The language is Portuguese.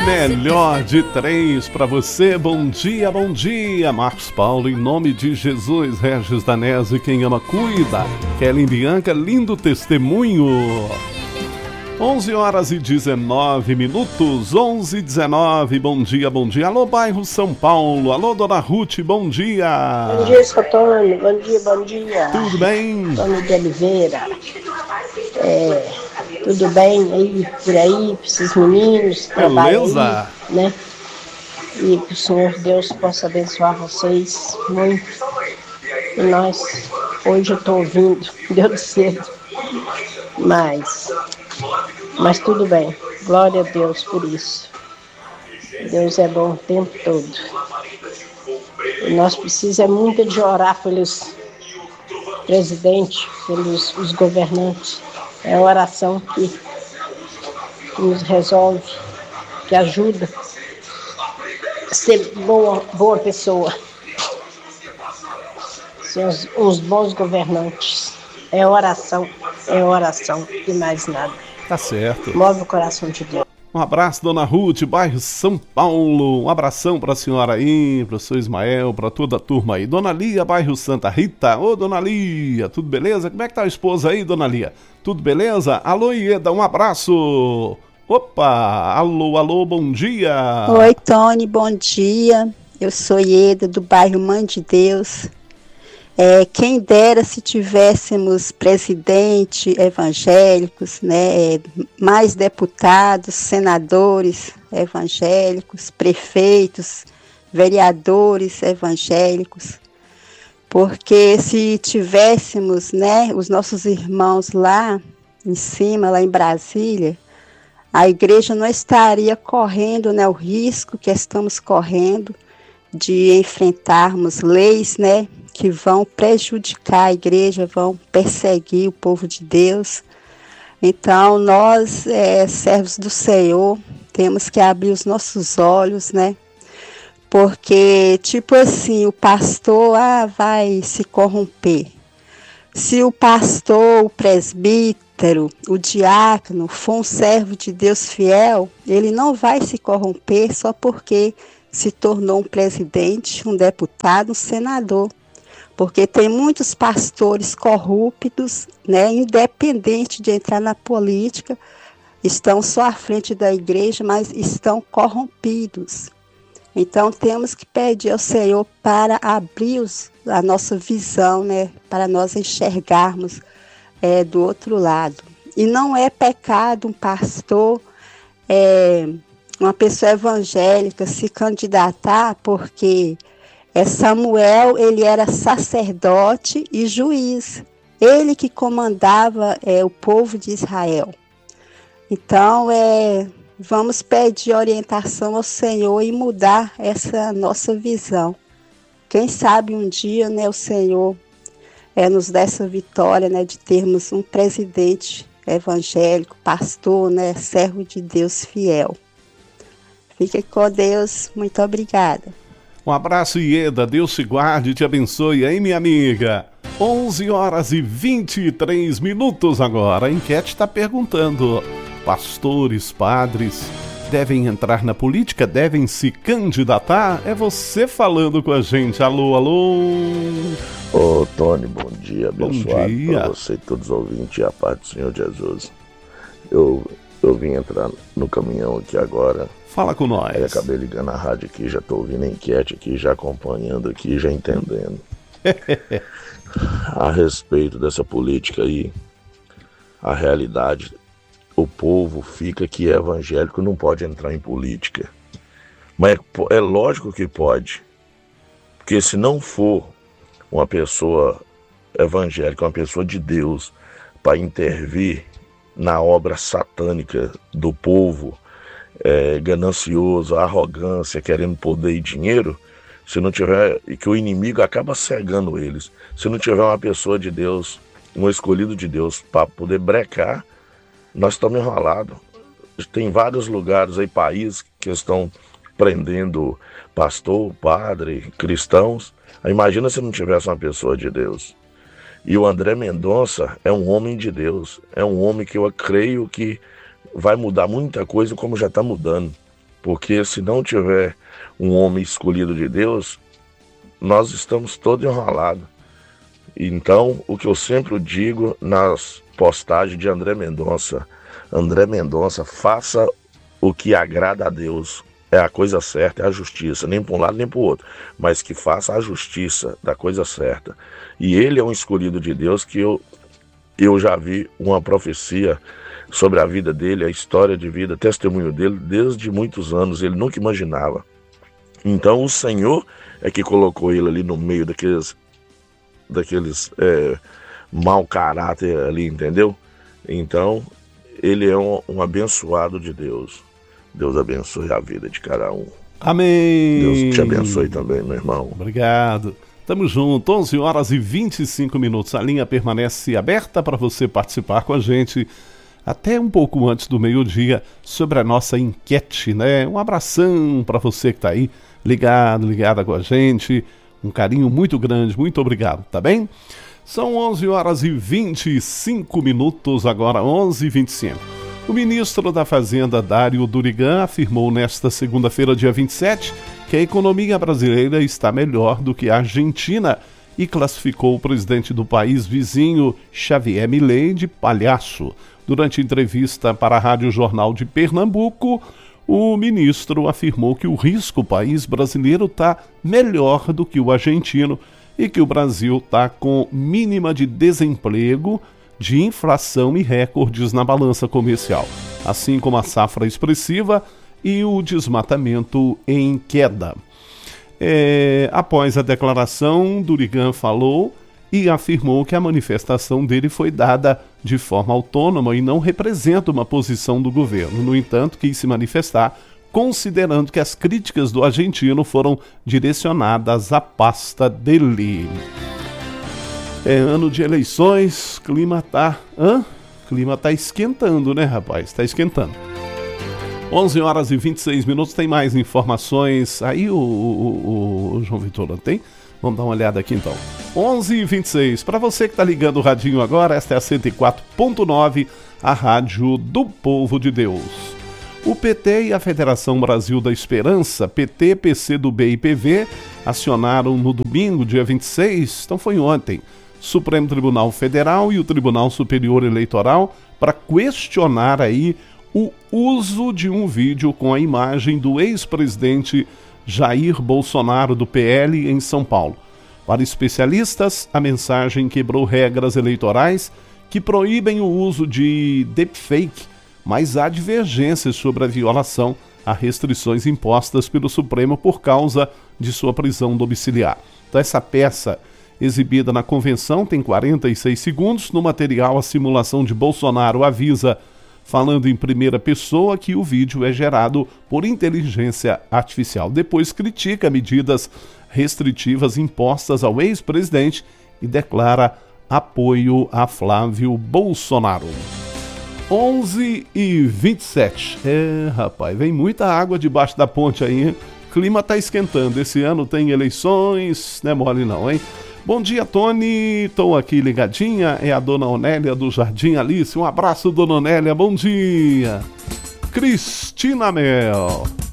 Melhor de 3 para você. Bom dia, bom dia. Marcos Paulo, em nome de Jesus. Regis Danese, quem ama cuida. Kellen Bianca, lindo testemunho. 11 horas e 19 minutos, 11h19, bom dia, bom dia. Alô, bairro São Paulo, alô, dona Ruth, bom dia. Bom dia, Escotone, bom dia, bom dia. Tudo bem? Tony de Oliveira, tudo bem aí, por aí, para esses meninos, trabalham aí, né? E que o Senhor Deus possa abençoar vocês muito. E nós, hoje eu estou ouvindo, deu de cedo, mas tudo bem, glória a Deus por isso. Deus é bom o tempo todo. E nós precisamos muito de orar pelos presidentes, pelos os governantes. É a oração que nos resolve, que ajuda a ser boa pessoa. Ser uns bons governantes. É oração e mais nada. Tá certo. Move o coração de Deus. Um abraço, dona Ruth, bairro São Paulo. Um abração pra senhora aí, pro seu Ismael, pra toda a turma aí. Dona Lia, bairro Santa Rita. Ô, dona Lia, tudo beleza? Como é que tá a esposa aí, dona Lia? Tudo beleza? Alô, Ieda, um abraço. Opa, alô, bom dia. Oi, Tony, bom dia. Eu sou Ieda, do bairro Mãe de Deus. Quem dera se tivéssemos presidentes evangélicos, né, mais deputados, senadores evangélicos, prefeitos, vereadores evangélicos, porque se tivéssemos, né, os nossos irmãos lá em cima, lá em Brasília, a igreja não estaria correndo, né, o risco que estamos correndo de enfrentarmos leis, né, que vão prejudicar a igreja, vão perseguir o povo de Deus. Então, nós, servos do Senhor, temos que abrir os nossos olhos, né? Porque, tipo assim, o pastor vai se corromper. Se o pastor, o presbítero, o diácono for um servo de Deus fiel, ele não vai se corromper só porque se tornou um presidente, um deputado, um senador. Porque tem muitos pastores corruptos, né, independente de entrar na política, estão só à frente da igreja, mas estão corrompidos. Então temos que pedir ao Senhor para abrir a nossa visão, né, para nós enxergarmos do outro lado. E não é pecado um pastor, uma pessoa evangélica se candidatar, porque Samuel, ele era sacerdote e juiz. Ele que comandava o povo de Israel. Então, vamos pedir orientação ao Senhor e mudar essa nossa visão. Quem sabe um dia, né, o Senhor nos dá essa vitória, né, de termos um presidente evangélico, pastor, né, servo de Deus fiel. Fique com Deus. Muito obrigada. Um abraço, Ieda. Deus te guarde e te abençoe, hein, minha amiga? 11 horas e 23 minutos agora. A enquete está perguntando: pastores, padres, devem entrar na política? Devem se candidatar? É você falando com a gente. Alô, alô. Ô, Tony, bom dia. Abençoado para você e todos os ouvintes e a paz do Senhor Jesus. Eu vim entrar no caminhão aqui agora. Fala com nós. Aí acabei ligando a rádio aqui, já tô ouvindo a enquete aqui, já acompanhando aqui, já entendendo. A respeito dessa política aí, a realidade, o povo fica que é evangélico, não pode entrar em política. Mas é lógico que pode. Porque se não for uma pessoa evangélica, uma pessoa de Deus, para intervir na obra satânica do povo, ganancioso, arrogância, querendo poder e dinheiro, se não tiver, e que o inimigo acaba cegando eles, se não tiver uma pessoa de Deus, um escolhido de Deus para poder brecar, nós estamos enrolados. Tem vários lugares aí, países que estão prendendo pastor, padre, cristãos. Imagina se não tivesse uma pessoa de Deus. E o André Mendonça é um homem de Deus, é um homem que eu creio que vai mudar muita coisa, como já está mudando, Porque se não tiver um homem escolhido de Deus, nós estamos todos enrolados. Então, o que eu sempre digo nas postagens de André Mendonça, faça o que agrada a Deus. É a coisa certa, é a justiça, nem para um lado nem para o outro, mas que faça a justiça da coisa certa. E ele é um escolhido de Deus que eu já vi uma profecia sobre a vida dele, a história de vida, testemunho dele, desde muitos anos, ele nunca imaginava. Então o Senhor é que colocou ele ali no meio daqueles mau caráter ali, entendeu? Então ele é um abençoado de Deus. Deus abençoe a vida de cada um. Amém. Deus te abençoe também, meu irmão. Obrigado. Tamo junto, 11 horas e 25 minutos. A linha permanece aberta para você participar com a gente até um pouco antes do meio-dia sobre a nossa enquete, né? Um abração para você que tá aí, ligada com a gente. Um carinho muito grande, muito obrigado, tá bem? São 11 horas e 25 minutos, agora 11h25. O ministro da Fazenda, Dário Durigan, afirmou nesta segunda-feira, dia 27, que a economia brasileira está melhor do que a Argentina e classificou o presidente do país vizinho, Javier Milei, de palhaço. Durante entrevista para a Rádio Jornal de Pernambuco, o ministro afirmou que o risco país brasileiro está melhor do que o argentino e que o Brasil está com mínima de desemprego, de inflação e recordes na balança comercial, assim como a safra expressiva e o desmatamento em queda. Após a declaração, Durigan falou e afirmou que a manifestação dele foi dada de forma autônoma e não representa uma posição do governo. No entanto, quis se manifestar considerando que as críticas do argentino foram direcionadas à pasta dele. É ano de eleições, clima tá esquentando, né, rapaz? Tá esquentando. 11 horas e 26 minutos, tem mais informações. Aí o João Vitor não tem? Vamos dar uma olhada aqui então. 11h26, para você que tá ligando o radinho agora, esta é a 104.9, a rádio do povo de Deus. O PT e a Federação Brasil da Esperança, PT, PCdoB e PV, acionaram no domingo, dia 26, então foi ontem, Supremo Tribunal Federal e o Tribunal Superior Eleitoral para questionar aí o uso de um vídeo com a imagem do ex-presidente Jair Bolsonaro do PL em São Paulo. Para especialistas, a mensagem quebrou regras eleitorais que proíbem o uso de deepfake, mas há divergências sobre a violação a restrições impostas pelo Supremo por causa de sua prisão domiciliar. Então essa peça exibida na convenção tem 46 segundos. No material, a simulação de Bolsonaro avisa, falando em primeira pessoa, que o vídeo é gerado por inteligência artificial. Depois critica medidas restritivas impostas ao ex-presidente e declara apoio a Flávio Bolsonaro. 11h27. Rapaz, vem muita água debaixo da ponte aí, hein? O clima tá esquentando. Esse ano tem eleições, não é mole não, hein? Bom dia, Tony. Estou aqui ligadinha. É a dona Onélia do Jardim Alice. Um abraço, dona Onélia. Bom dia. Cristina Mel.